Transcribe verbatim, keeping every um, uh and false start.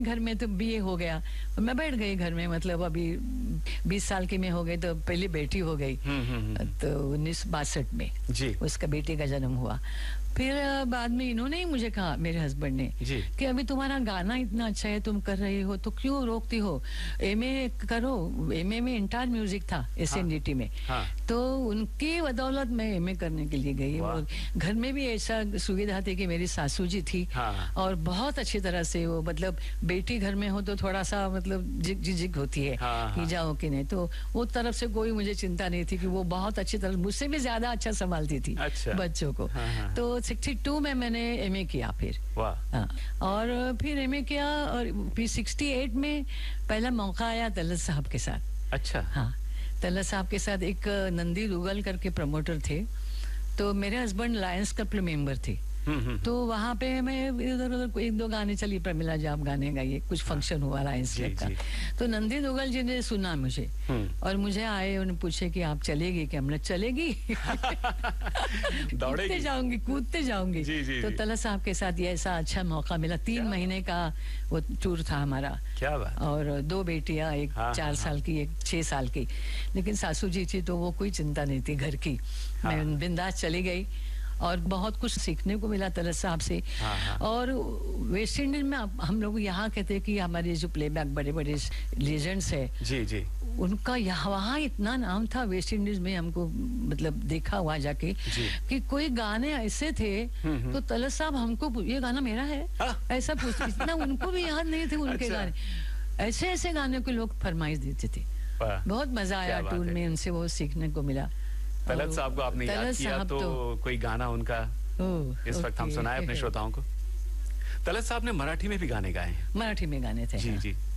घर में तो बीए हो गया, मैं बैठ गई घर में, मतलब अभी बीस साल की मैं हो गई तो पहली बेटी हो गई, तो उन्नीस बासठ में जी उसका बेटी का जन्म हुआ। फिर बाद में इन्होंने ही मुझे कहा, मेरे हस्बैंड ने, कि अभी तुम्हारा गाना इतना अच्छा है, तुम कर रही हो तो क्यों रोकती हो, एमए करो। एमए में इंटर म्यूजिक था एसएनडीटी में, हाँ। तो उनकी बदौलत मैं एमए करने के लिए गई। और घर में भी ऐसा सुविधा थी कि मेरी सासू जी थी, हाँ। और बहुत अच्छी तरह से वो, मतलब बेटी घर में हो तो थोड़ा सा मतलब जिग जिग होती है, हाँ, कि जाओ कि नहीं, तो वो तरफ से कोई मुझे चिंता नहीं थी कि वो बहुत अच्छी तरह मुझसे भी ज्यादा अच्छा संभालती थी अच्छा। बच्चों को, हाँ, हाँ। तो बासठ में मैंने एमए किया फिर, वाह। हाँ, और फिर एमए किया, और फिर अड़सठ में पहला मौका आया तलत साहब के साथ। अच्छा, हाँ, तलत साहब के साथ एक नंदी दुगल करके प्रमोटर थे, तो मेरे हस्बैंड लायंस क्लब मेंबर थे, तो वहाँ पे मैं इधर उधर एक दो गाने चली, प्रमिला जी आप गाने गाइए, कुछ फंक्शन हुआ लायंस क्लब का, तो नंदी दुगल जी ने सुना मुझे और मुझे आए, उन्हें पूछे कि आप चलेगी क्या? हमने चलेगी कूदते जाऊंगी कूदते जाऊंगी जी, जी, तो तलत साहब के साथ ये ऐसा अच्छा मौका मिला, तीन महीने का वो टूर था हमारा, क्या बात। और दो बेटियां, एक हाँ, चार हाँ, साल की, एक छह साल की, लेकिन सासू जी थी तो वो कोई चिंता नहीं थी घर की, हाँ। मैं बिंदास चली गई और बहुत कुछ सीखने को मिला तलत साहब से, हाँ, हाँ। और वेस्ट इंडीज में हम लोग यहाँ कहते हैं कि हमारे जो प्लेबैक बड़े बड़े लेजेंड्स है जी जी उनका यहाँ वहाँ इतना नाम था वेस्ट इंडीज में, हमको मतलब देखा हुआ जाके कि कोई गाने ऐसे थे तो तलत साहब हमको ये गाना मेरा है ऐसा पूछते, इतना उनको भी याद नहीं थे उनके गाने, ऐसे ऐसे गाने को लोग फरमाइश देते थे। बहुत मजा आया टूर में, उनसे वो सीखने को मिला। तलत साहब को आपने याद किया तो, तो कोई गाना उनका इस वक्त हम सुनाए अपने श्रोताओं को। तलत साहब ने मराठी में भी गाने गाए हैं। मराठी में गाने थे, जी हाँ। जी